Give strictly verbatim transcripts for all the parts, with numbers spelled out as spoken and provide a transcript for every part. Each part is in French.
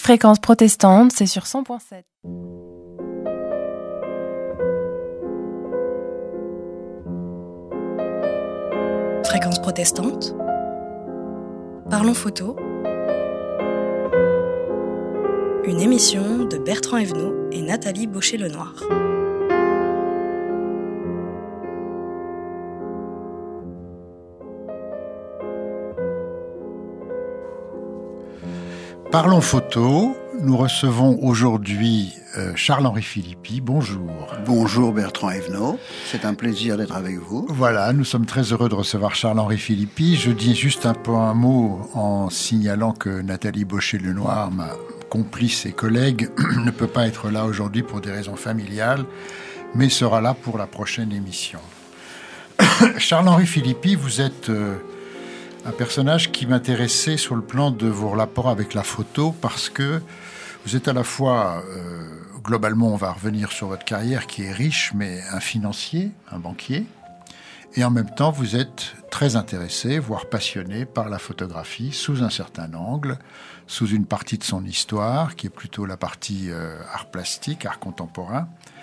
Fréquence protestante, c'est sur cent point sept. Fréquence protestante. Parlons photo. Une émission de Bertrand Evenot et Nathalie Baucher-Lenoir. Parlons photo, nous recevons aujourd'hui euh, Charles-Henri Philippi, bonjour. Bonjour Bertrand Evenot, c'est un plaisir d'être avec vous. Voilà, nous sommes très heureux de recevoir Charles-Henri Philippi. Je dis juste un peu un mot en signalant que Nathalie Baucher-Lenoir, ma complice et collègue, ne peut pas être là aujourd'hui pour des raisons familiales, mais sera là pour la prochaine émission. Charles-Henri Philippi, vous êtes... Euh, un personnage qui m'intéressait sur le plan de vos rapports avec la photo, parce que vous êtes à la fois, euh, globalement, on va revenir sur votre carrière qui est riche, mais un financier, un banquier, et en même temps, vous êtes très intéressé, voire passionné par la photographie sous un certain angle, sous une partie de son histoire, qui est plutôt la partie euh, art plastique, art contemporain.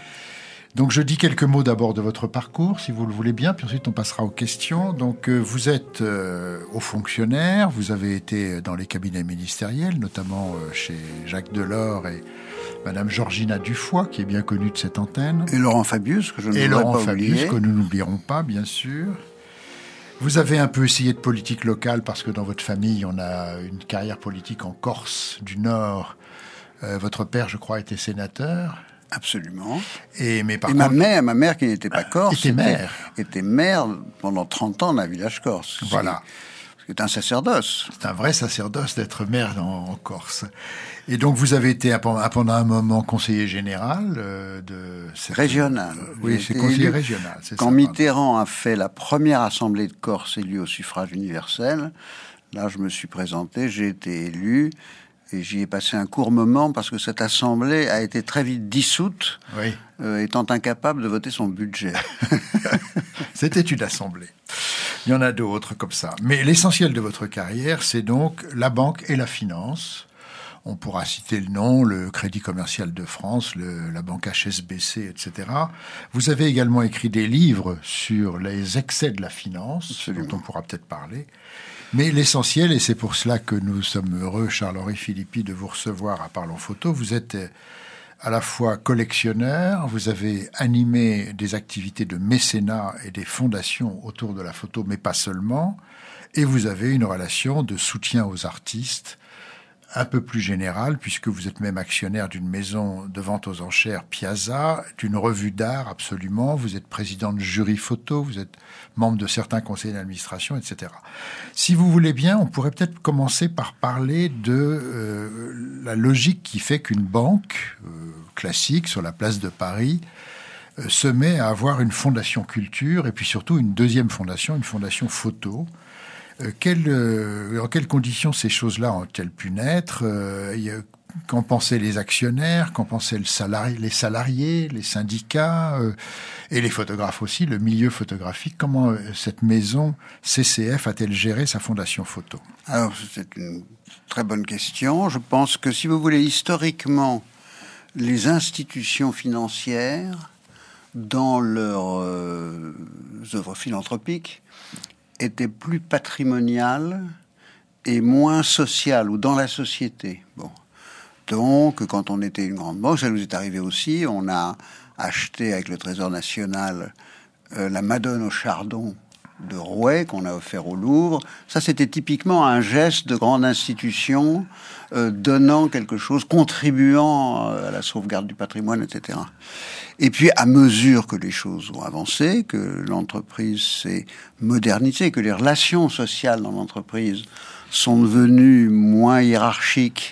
Donc je dis quelques mots d'abord de votre parcours, si vous le voulez bien, puis ensuite on passera aux questions. Donc euh, vous êtes euh, haut fonctionnaire, vous avez été dans les cabinets ministériels, notamment euh, chez Jacques Delors et Madame Georgina Dufoy, qui est bien connue de cette antenne. Et Laurent Fabius, que je ne voudrais pas oublier. Et Laurent Fabius, que nous n'oublierons pas, bien sûr. Vous avez un peu essayé de politique locale, parce que dans votre famille, on a une carrière politique en Corse du Nord. Euh, votre père, je crois, était sénateur. Absolument. Et, mais par et contre, ma mère, ma mère qui n'était pas corse, était maire. Était, était maire pendant trente ans d'un village corse. Voilà. C'est un sacerdoce. C'est un vrai sacerdoce d'être maire en, en Corse. Et donc vous avez été pendant un moment conseiller général euh, de... Cette... Régional. Euh, oui, c'est conseiller régional. C'est Quand ça, Mitterrand pardon. a fait la première assemblée de Corse élue au suffrage universel, là je me suis présenté, j'ai été élu... Et j'y ai passé un court moment parce que cette assemblée a été très vite dissoute, oui. euh, étant incapable de voter son budget. C'était une assemblée. Il y en a d'autres comme ça. Mais l'essentiel de votre carrière, c'est donc la banque et la finance. On pourra citer le nom, le Crédit Commercial de France, le, la banque H S B C, et cetera. Vous avez également écrit des livres sur les excès de la finance, Absolument. dont on pourra peut-être parler. Mais l'essentiel, et c'est pour cela que nous sommes heureux, Charles-Henri Philippi, de vous recevoir à Parlons Photo, vous êtes à la fois collectionneur, vous avez animé des activités de mécénat et des fondations autour de la photo, mais pas seulement, et vous avez une relation de soutien aux artistes un peu plus générale, puisque vous êtes même actionnaire d'une maison de vente aux enchères Piazza, d'une revue d'art absolument, vous êtes président de jury photo, vous êtes membre de certains conseils d'administration, et cetera. Si vous voulez bien, on pourrait peut-être commencer par parler de euh, la logique qui fait qu'une banque euh, classique sur la place de Paris euh, se met à avoir une fondation culture et puis surtout une deuxième fondation, une fondation photo. Euh, quelle, euh, en quelles conditions ces choses-là ont-elles pu naître ? euh, y a, Qu'en pensaient les actionnaires ? Qu'en pensaient le salari- les salariés, les syndicats euh, et les photographes aussi, le milieu photographique ? Comment euh, cette maison C C F a-t-elle géré sa fondation photo ? Alors, c'est une très bonne question. Je pense que, si vous voulez, historiquement, les institutions financières, dans leurs euh, œuvres philanthropiques, était plus patrimoniale et moins sociale, ou dans la société. Bon. Donc, quand on était une grande banque, ça nous est arrivé aussi, on a acheté avec le Trésor National euh, la Madone au Chardon de Rouet, qu'on a offert au Louvre. Ça, c'était typiquement un geste de grande institution, euh, donnant quelque chose, contribuant à la sauvegarde du patrimoine, et cetera. Et puis, à mesure que les choses ont avancé, que l'entreprise s'est modernisée, que les relations sociales dans l'entreprise sont devenues moins hiérarchiques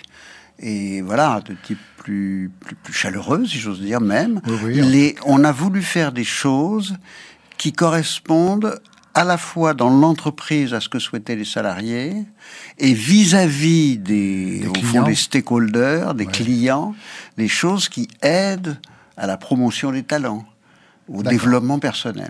et voilà, de type plus, plus, plus chaleureux, si j'ose dire même, oui, oui, les, on a voulu faire des choses qui correspondent à la fois dans l'entreprise à ce que souhaitaient les salariés et vis-à-vis des, des, au fond, des stakeholders, des ouais. clients, des choses qui aident à la promotion des talents, au D'accord. développement personnel.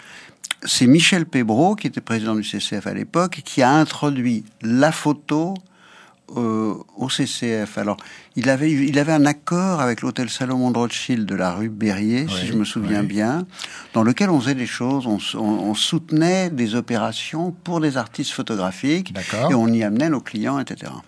C'est Michel Pébreau, qui était président du C C F à l'époque, qui a introduit la photo euh, au C C F. Alors, il avait, il avait un accord avec l'hôtel Salomon de Rothschild de la rue Berryer, oui, si je me souviens oui. bien, dans lequel on faisait des choses, on, on, on soutenait des opérations pour des artistes photographiques, et on y amenait nos clients, et cetera.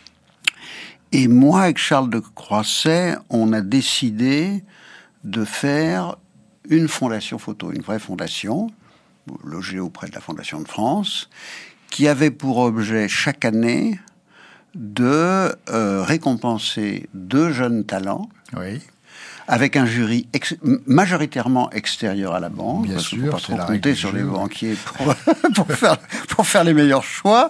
Et moi, avec Charles de Croisset, on a décidé de faire une fondation photo, une vraie fondation, logée auprès de la Fondation de France, qui avait pour objet chaque année de euh, récompenser deux jeunes talents, oui. avec un jury ex- majoritairement extérieur à la banque, Bien parce sûr, qu'il ne faut pas trop compter sur les banquiers pour, pour, faire, pour faire les meilleurs choix.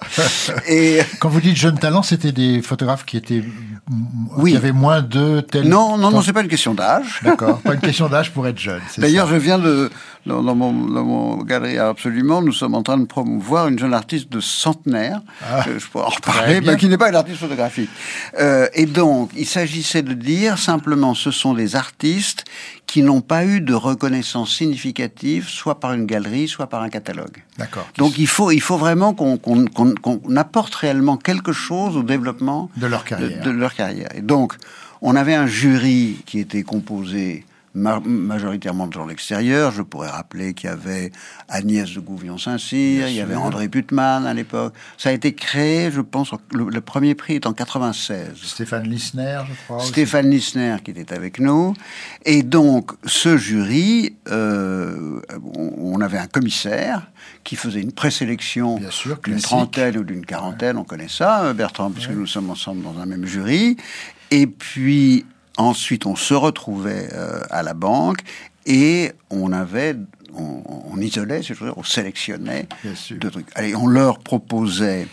Et quand vous dites jeunes talents, c'était des photographes qui étaient, oui. qui avaient moins de tels. Non, non, non, c'est pas une question d'âge. D'accord, pas une question d'âge pour être jeune. D'ailleurs, ça. je viens de dans, dans mon dans mon galerie Absolument, nous sommes en train de promouvoir une jeune artiste de centenaire. Ah, je pourrais en reparler, mais qui n'est pas une artiste photographique. Euh, et donc, il s'agissait de dire simplement, ce sont des artistes qui n'ont pas eu de reconnaissance significative, soit par une galerie, soit par un catalogue. D'accord. Donc il faut, il faut vraiment qu'on, qu'on, qu'on, qu'on apporte réellement quelque chose au développement de leur carrière. De, de leur carrière. Et donc, on avait un jury qui était composé ma- majoritairement de gens de l'extérieur. Je pourrais rappeler qu'il y avait Agnès de Gouvion-Saint-Cyr, il y avait André Putman à l'époque. Ça a été créé, je pense, le, le premier prix est en quatre-vingt-seize. Stéphane Lissner, je crois. Stéphane aussi. Lissner qui était avec nous. Et donc, ce jury, euh, on avait un commissaire qui faisait une présélection d'une trentaine ou d'une quarantaine, ouais. On connaît ça, Bertrand, puisque ouais. nous sommes ensemble dans un même jury. Et puis, ensuite, on se retrouvait euh, à la banque et on avait, on, on isolait, c'est-à-dire on sélectionnait deux trucs. Allez, on leur proposait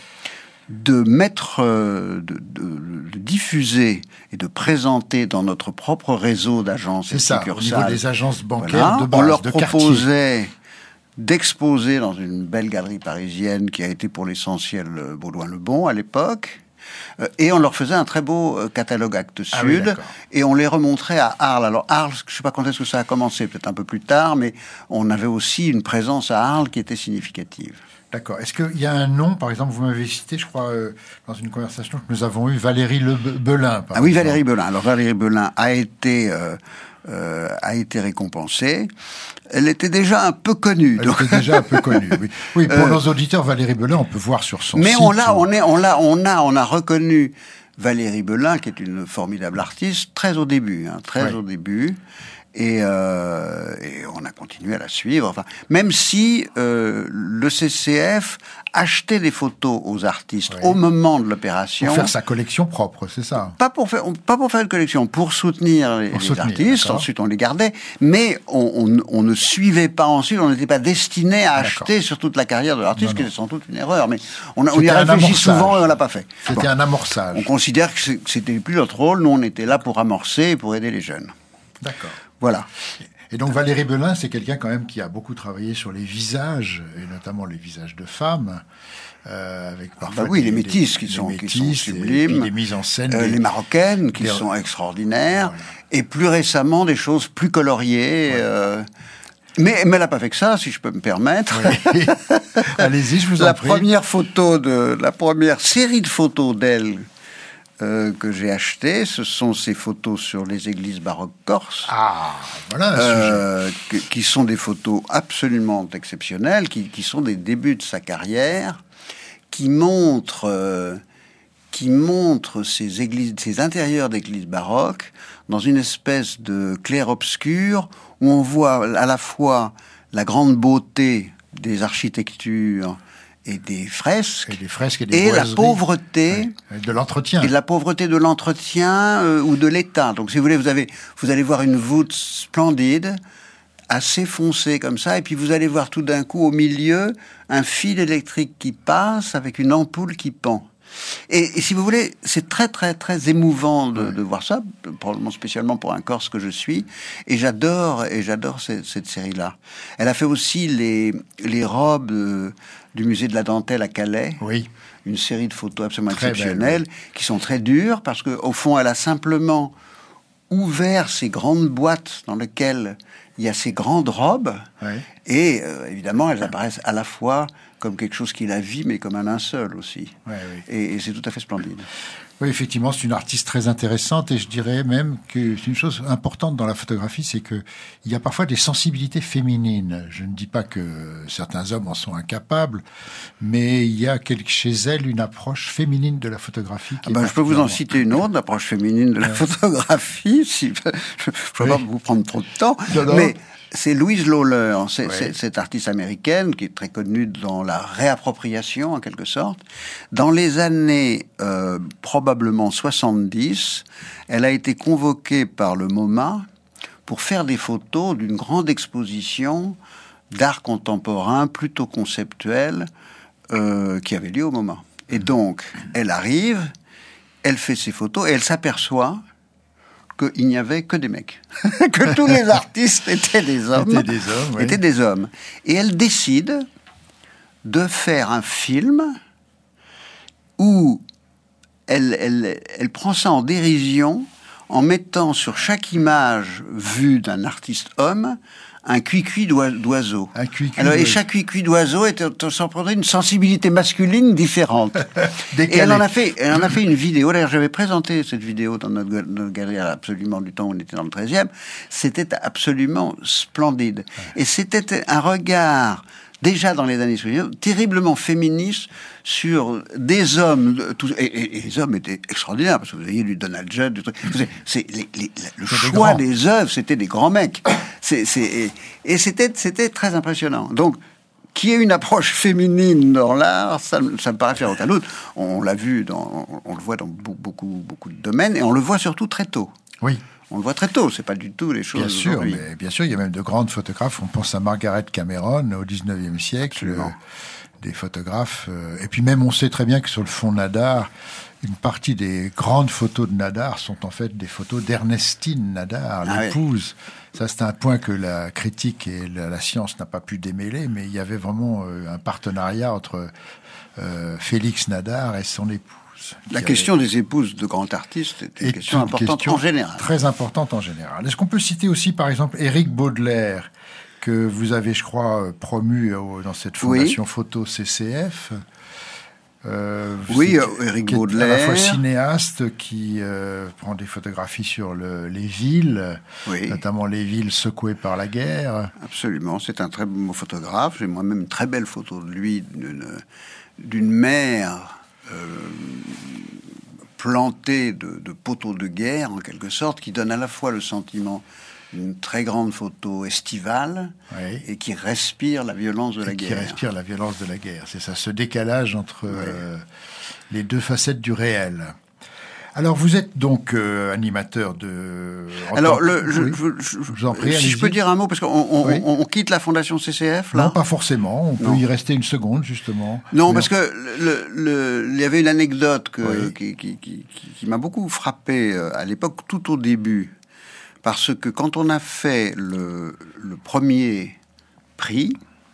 de mettre, euh, de, de, de diffuser et de présenter dans notre propre réseau d'agences. C'est ça, au niveau des agences bancaires voilà. de base, on leur de proposait quartier. D'exposer dans une belle galerie parisienne qui a été pour l'essentiel Baudouin-le-Bon à l'époque. Et on leur faisait un très beau catalogue Actes ah Sud, oui, et on les remontrait à Arles. Alors Arles, je ne sais pas quand est-ce que ça a commencé, peut-être un peu plus tard, mais on avait aussi une présence à Arles qui était significative. D'accord. Est-ce qu'il y a un nom, par exemple, vous m'avez cité, je crois, euh, dans une conversation que nous avons eue, Valérie Le Belin. Ah oui, Valérie Belin. Alors Valérie Belin a été... Euh, Euh, a été récompensée. Elle était déjà un peu connue. Elle donc... était déjà un peu connue, oui. Oui, pour euh, nos auditeurs, Valérie Belin, on peut voir sur son mais site. Mais on l'a, ou... on, est, on, l'a, on, a, on a reconnu Valérie Belin, qui est une formidable artiste, très au début, hein, très oui. au début. Et, euh, et on a continué à la suivre. Enfin, même si euh, le C C F achetait des photos aux artistes oui. au moment de l'opération. Pour faire sa collection propre, c'est ça. Pas pour faire, pas pour faire une collection, pour soutenir les, pour les soutenir, artistes. D'accord. Ensuite, on les gardait, mais on, on, on ne suivait pas ensuite. On n'était pas destiné à d'accord. acheter sur toute la carrière de l'artiste, ce qui est sans doute une erreur. Mais on, on y a réfléchi souvent et on l'a pas fait. C'était bon. un amorçage. On considère que c'était plus notre rôle. Nous, on était là pour amorcer et pour aider les jeunes. D'accord. Voilà. Et donc Valérie Belin, c'est quelqu'un quand même qui a beaucoup travaillé sur les visages, et notamment les visages de femmes, euh, avec parfois... Bah oui, des, les métisses des, qui, sont, métis, qui sont sublimes, les mises en scène, euh, des, les marocaines qui des... sont extraordinaires, voilà. Et plus récemment des choses plus coloriées... Ouais. Euh, Mais, mais elle n'a pas fait que ça, si je peux me permettre. Oui. Allez-y, je vous en la prie. Première photo de, la première série de photos d'elle euh, que j'ai achetées, ce sont ces photos sur les églises baroques corses. Ah, voilà un euh, sujet. Que, qui sont des photos absolument exceptionnelles, qui, qui sont des débuts de sa carrière, qui montrent, euh, qui montrent ces, églises, ces intérieurs d'églises baroques dans une espèce de clair-obscur où on voit à la fois la grande beauté des architectures et des fresques, et, des fresques et, des et la pauvreté ouais, de l'entretien, et la pauvreté de l'entretien euh, ou de l'état. Donc, si vous voulez, vous avez, vous allez voir une voûte splendide, assez foncée comme ça, et puis vous allez voir tout d'un coup au milieu un fil électrique qui passe avec une ampoule qui pend. Et, et si vous voulez, c'est très très très émouvant de, ouais. de voir ça, probablement spécialement pour un Corse que je suis. Et j'adore et j'adore cette, cette série-là. Elle a fait aussi les les robes euh, du musée de la dentelle à Calais. Oui. Une série de photos absolument très exceptionnelles, belle, oui. qui sont très dures parce que au fond, elle a simplement ouvert ces grandes boîtes dans lesquelles il y a ces grandes robes. Oui. Et euh, évidemment, elles apparaissent à la fois comme quelque chose qui la vit, mais comme un linceul aussi. Ouais, oui. Et, et c'est tout à fait splendide. Oui, effectivement, c'est une artiste très intéressante et je dirais même que c'est une chose importante dans la photographie, c'est que il y a parfois des sensibilités féminines. Je ne dis pas que certains hommes en sont incapables, mais il y a quelque, chez elle une approche féminine de la photographie. Qui Ah ben, je peux vous en citer une autre, l'approche féminine de la ouais. photographie. Si, je ne vais oui. pas vous prendre trop de temps, non, non. mais c'est Louise Lawler, c'est, ouais. c'est, cette artiste américaine qui est très connue dans la réappropriation, en quelque sorte. Dans les années euh, probablement soixante-dix, elle a été convoquée par le MoMA pour faire des photos d'une grande exposition d'art contemporain plutôt conceptuel euh, qui avait lieu au MoMA. Et donc, elle arrive, elle fait ses photos et elle s'aperçoit qu'il n'y avait que des mecs, que tous les artistes étaient des hommes, étaient des hommes, oui. étaient des hommes. Et elle décide de faire un film où elle, elle, elle prend ça en dérision en mettant sur chaque image vue d'un artiste homme un cuicui d'oiseau. Un cuicui Alors, et d'oiseau. chaque cuicui d'oiseau était une sensibilité masculine différente. Et elle en a fait, elle en a fait une vidéo. D'ailleurs, j'avais présenté cette vidéo dans notre, notre galerie absolument du temps où on était dans le treizième. C'était absolument splendide. Ouais. Et c'était un regard, déjà dans les années soixante, terriblement féministe sur des hommes. Tout, et, et, et les hommes étaient extraordinaires, parce que vous voyez du Donald Judd, du truc. C'est, les, les, le c'est choix des, des œuvres, c'était des grands mecs. C'est, c'est, et, et c'était, c'était très impressionnant. Donc, qu'il y ait une approche féminine dans l'art, ça, ça me paraît faire aucun doute. On l'a vu, dans, on, on le voit dans beaucoup, beaucoup de domaines, et on le voit surtout très tôt. Oui. On le voit très tôt, c'est pas du tout les choses. Bien sûr, mais bien sûr, il y a même de grandes photographes. On pense à Margaret Cameron au dix-neuvième siècle, euh, des photographes. Euh, et puis même, on sait très bien que sur le fond Nadar, une partie des grandes photos de Nadar sont en fait des photos d'Ernestine Nadar, ah l'épouse. Oui. Ça, c'est un point que la critique et la, la science n'a pas pu démêler, mais il y avait vraiment euh, un partenariat entre euh, Félix Nadar et son épouse. La question avait... des épouses de grands artistes est une est question une importante question en général. Très importante en général. Est-ce qu'on peut citer aussi, par exemple, Éric Baudelaire, que vous avez, je crois, promu dans cette fondation oui. photo C C F euh, Oui, euh, Éric Baudelaire. À la fois cinéaste qui euh, prend des photographies sur le, les villes, oui. notamment les villes secouées par la guerre. Absolument, c'est un très beau photographe. J'ai moi-même une très belle photo de lui, d'une, d'une mer... Euh, planté de, de poteaux de guerre, en quelque sorte, qui donne à la fois le sentiment d'une très grande photo estivale oui. et qui respire la violence de et la qui guerre. Qui respire la violence de la guerre. C'est ça, ce décalage entre oui. euh, les deux facettes du réel. Alors, vous êtes donc euh, animateur de... Alors, le, je, oui. je, je, je vous en prie, si allez-y. Je peux dire un mot, parce qu'on on, oui. on, on quitte la fondation C C F, là. Non, pas forcément. On non. peut y rester une seconde, justement. Non, Mais parce on... que le, le, il y avait une anecdote que, oui. qui, qui, qui, qui, qui m'a beaucoup frappé à l'époque, tout au début. Parce que quand on a fait le, le premier prix,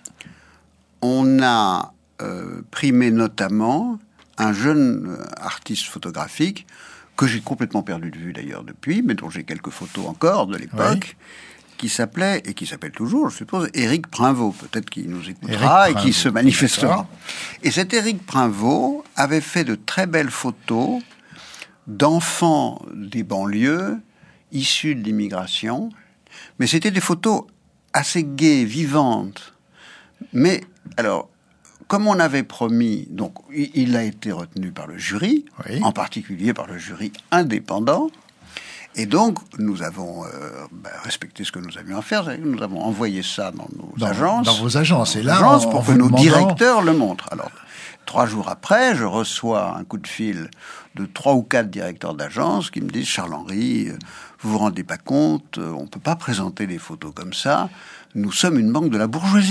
on a euh, primé notamment un jeune artiste photographique que j'ai complètement perdu de vue d'ailleurs depuis, mais dont j'ai quelques photos encore de l'époque, oui. qui s'appelait, et qui s'appelle toujours, je suppose, Éric Prinvaux. Peut-être qu'il nous écoutera et qui se manifestera. Et cet Éric Prinvaux avait fait de très belles photos d'enfants des banlieues issus de l'immigration, mais c'était des photos assez gaies, vivantes. Mais, alors... Comme on avait promis, donc il a été retenu par le jury, oui. en particulier par le jury indépendant, et donc nous avons euh, bah, respecté ce que nous avions à faire, nous avons envoyé ça dans nos dans, agences, dans vos agences, et là, agences pour que nos demandant... directeurs le montrent. Alors, trois jours après, je reçois un coup de fil de trois ou quatre directeurs d'agence qui me disent « Charles-Henri, vous vous rendez pas compte, on ne peut pas présenter des photos comme ça, nous sommes une banque de la bourgeoisie ».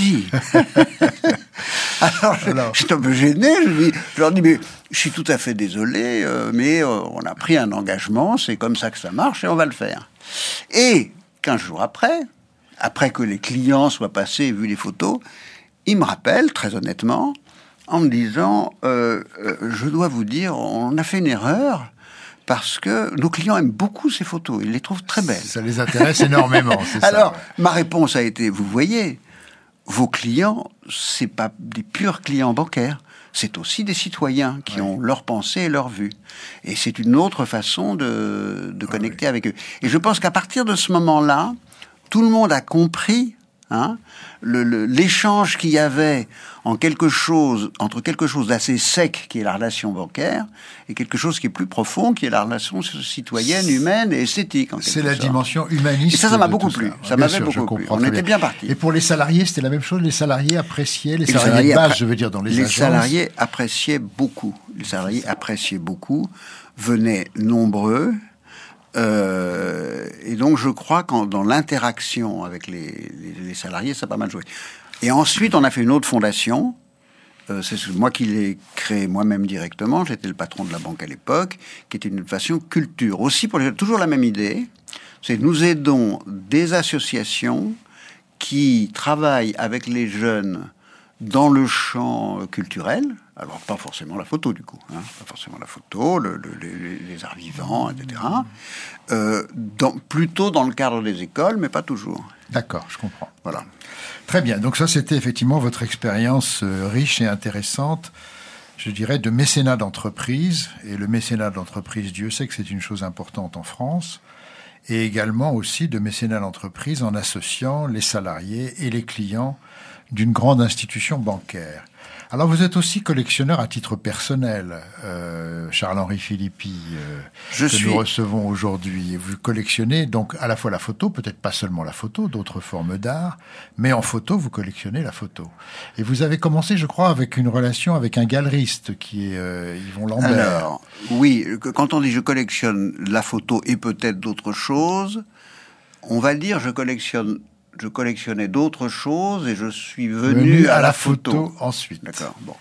Alors, Alors. Je, j'étais un peu gêné, je, dis, je leur dis, mais je suis tout à fait désolé, euh, mais euh, on a pris un engagement, c'est comme ça que ça marche et on va le faire. Et quinze jours après, après que les clients soient passés et vu les photos, ils me rappellent, très honnêtement, en me disant, euh, euh, je dois vous dire, on a fait une erreur, parce que nos clients aiment beaucoup ces photos, ils les trouvent très belles. Ça les intéresse énormément, c'est ça. Alors, ma réponse a été, vous voyez, vos clients, c'est pas des purs clients bancaires. C'est aussi des citoyens qui oui. ont leur pensée et leur vue. Et c'est une autre façon de, de connecter oui. avec eux. Et je pense qu'à partir de ce moment-là, tout le monde a compris hein, le, le, l'échange qu'il y avait en quelque chose, entre quelque chose d'assez sec, qui est la relation bancaire, et quelque chose qui est plus profond, qui est la relation citoyenne, humaine et esthétique. En c'est la sorte. dimension humaniste. Et ça, ça m'a beaucoup plu. Ça, ça m'avait sûr, beaucoup plu. On était bien partis. Et pour les salariés, c'était la même chose. Les salariés appréciaient, les, les salariés, salariés de base, appré- je veux dire, dans les, les agences. Les salariés appréciaient beaucoup. Les salariés appréciaient beaucoup, venaient nombreux. Euh, et donc, je crois que dans l'interaction avec les, les, les salariés, ça a pas mal joué. Et ensuite, on a fait une autre fondation. Euh, c'est moi qui l'ai créée moi-même directement. J'étais le patron de la banque à l'époque, qui était une fondation culture. Aussi, pour les, toujours la même idée. C'est que nous aidons des associations qui travaillent avec les jeunes dans le champ culturel. Alors, pas forcément la photo, du coup. Hein, pas forcément la photo, le, le, les, les arts vivants, et cetera. Euh, dans, plutôt dans le cadre des écoles, mais pas toujours. D'accord, je comprends. Voilà. Très bien. Donc ça, c'était effectivement votre expérience euh, riche et intéressante, je dirais, de mécénat d'entreprise. Et le mécénat d'entreprise, Dieu sait que c'est une chose importante en France. Et également aussi de mécénat d'entreprise en associant les salariés et les clients d'une grande institution bancaire. Alors, vous êtes aussi collectionneur à titre personnel, euh, Charles-Henri Philippi, euh, Je que suis... nous recevons aujourd'hui. Vous collectionnez donc à la fois la photo, peut-être pas seulement la photo, d'autres formes d'art, mais en photo, vous collectionnez la photo. Et vous avez commencé, je crois, avec une relation avec un galeriste qui est euh, Yvon Lambert. Alors, oui, quand on dit je collectionne la photo et peut-être d'autres choses, on va dire je collectionne Je collectionnais d'autres choses et je suis venu, venu à, à la photo. photo ensuite. D'accord. Bon.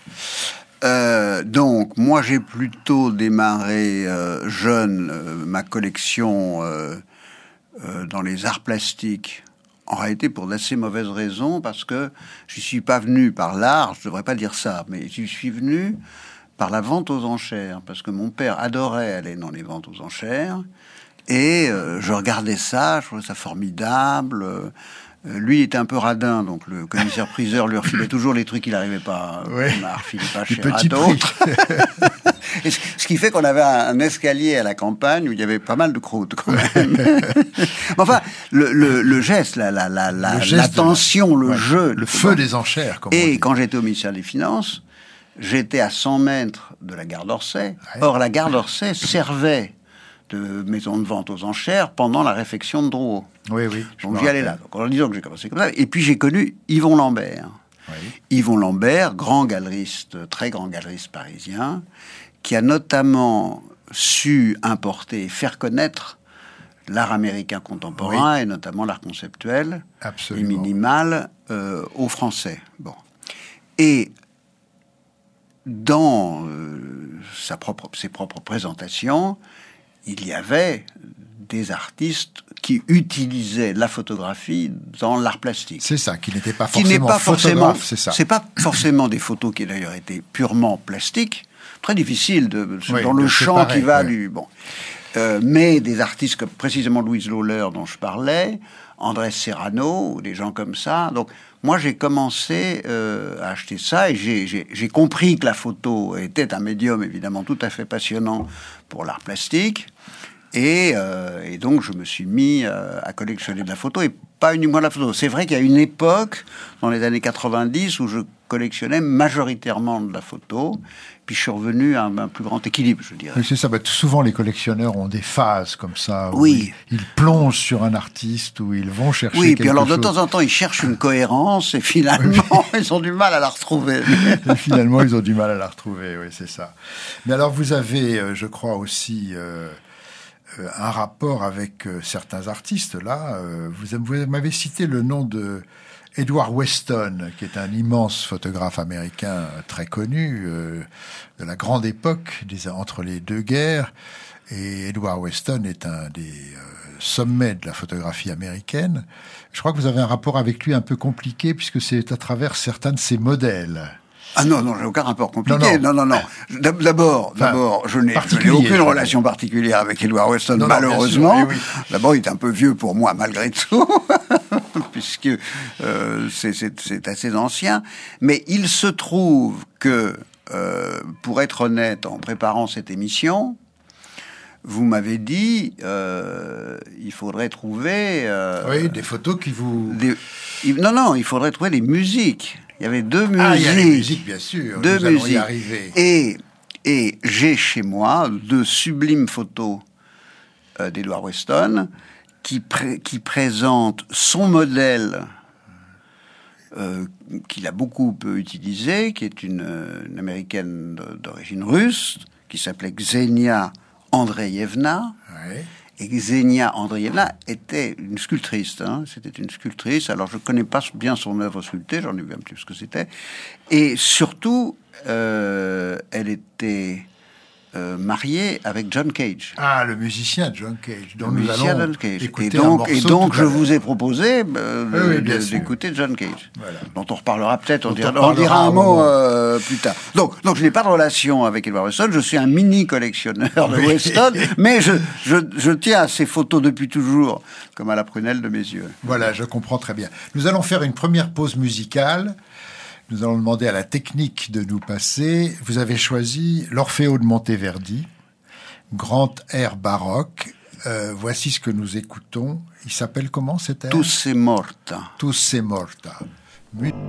Euh, donc, moi, j'ai plutôt démarré euh, jeune euh, ma collection euh, euh, dans les arts plastiques. En réalité, pour d'assez mauvaises raisons, parce que je suis pas venu par l'art. Je devrais pas dire ça, mais je suis venu par la vente aux enchères, parce que mon père adorait aller dans les ventes aux enchères. Et euh, je regardais ça, je trouvais ça formidable. Euh, lui était un peu radin, donc le commissaire-priseur lui refilait toujours les trucs qu'il n'arrivait pas ouais. à refiler pas cher à d'autres. Et ce, ce qui fait qu'on avait un, un escalier à la campagne où il y avait pas mal de croûtes, quand même. Enfin, le, le, le geste, la, la, la, la, le l'attention, la... le ouais. jeu. Le feu bon. Des enchères, comme Et on dit. Quand j'étais au ministère des Finances, j'étais à cent mètres de la gare d'Orsay. Ouais. Or, la gare d'Orsay servait de maison de vente aux enchères pendant la réfection de Drouot. Oui, oui. Donc j'y allais là. Donc en disant que j'ai commencé comme ça. Et puis j'ai connu Yvon Lambert. Oui. Yvon Lambert, grand galeriste, très grand galeriste parisien, qui a notamment su importer et faire connaître l'art américain contemporain, oui. et notamment l'art conceptuel Absolument. et minimal euh, aux Français. Bon. Et dans euh, sa propre, ses propres présentations, il y avait des artistes qui utilisaient la photographie dans l'art plastique. C'est ça, qui n'était pas qui forcément n'est pas forcément, c'est ça. C'est pas forcément des photos qui d'ailleurs étaient purement plastiques, très difficile de, oui, dans le champ séparer, qui va oui. du bon. Euh, mais des artistes comme précisément Louise Lawler dont je parlais, Andrés Serrano, des gens comme ça. Donc moi j'ai commencé euh, à acheter ça et j'ai, j'ai, j'ai compris que la photo était un médium évidemment tout à fait passionnant pour l'art plastique. Et, euh, et donc, je me suis mis euh, à collectionner de la photo, et pas uniquement de la photo. C'est vrai qu'il y a une époque, dans les années quatre-vingt-dix, où je collectionnais majoritairement de la photo, puis je suis revenu à un, un plus grand équilibre, je dirais. Oui, c'est ça. Bah, souvent, les collectionneurs ont des phases comme ça. Où oui. Ils, ils plongent sur un artiste, où ils vont chercher oui, quelque puis alors, chose. de temps en temps, ils cherchent une cohérence, et finalement, ils ont du mal à la retrouver. Et finalement, ils ont du mal à la retrouver, oui, c'est ça. Mais alors, vous avez, euh, je crois aussi... Euh, un rapport avec euh, certains artistes, là. Euh, vous, vous m'avez cité le nom de Edward Weston, qui est un immense photographe américain très connu, euh, de la grande époque, des, entre les deux guerres. Et Edward Weston est un des euh, sommets de la photographie américaine. Je crois que vous avez un rapport avec lui un peu compliqué, puisque c'est à travers certains de ses modèles. Ah non, non, j'ai aucun rapport compliqué. Non, non, non. non. D'abord, enfin, d'abord, je n'ai, je n'ai aucune relation particulière avec Edward Weston, non, malheureusement. Non, sûr, oui, oui. D'abord, il est un peu vieux pour moi, malgré tout. puisque euh, c'est, c'est, c'est assez ancien. Mais il se trouve que, euh, pour être honnête, en préparant cette émission, vous m'avez dit, euh, il faudrait trouver... Euh, oui, des photos qui vous... Des, il, non, non, il faudrait trouver les musiques. Il y avait deux musiques. Ah, il y a les musiques, bien sûr. Deux Nous musiques. allons y arriver. Et, et j'ai chez moi de sublimes photos euh, d'Edward Weston qui, pré- qui présentent son modèle euh, qu'il a beaucoup utilisé, qui est une, une américaine d'origine russe, qui s'appelait Ksenia Andreevna. Oui. Et Ksenia Andreevna était une sculptrice. Hein. C'était une sculptrice. Alors, je ne connais pas bien son œuvre sculptée. J'en ai vu un petit peu ce que c'était. Et surtout, euh, elle était euh, mariée avec John Cage. Ah, le musicien John Cage, dont Le nous musicien allons John Cage. écouter Et donc, un morceau et donc tout je à l'heure. vous ai proposé euh, Oui, oui, de- bien de- sûr. d'écouter John Cage, Voilà. dont on reparlera peut-être, on, Dont dira, on on dira parlera un un mot moment. euh, plus tard. Donc, donc je n'ai pas de relation avec Edward Weston, je suis un mini collectionneur de Oui. Weston, mais je, je, je tiens à ces photos depuis toujours, comme à la prunelle de mes yeux. Voilà, je comprends très bien. Nous allons faire une première pause musicale. Nous allons demander à la technique de nous passer. Vous avez choisi l'Orfeo de Monteverdi, grand air baroque. Euh, voici ce que nous écoutons. Il s'appelle comment cet air? Tous c'est morta. Tous c'est morta. Mu-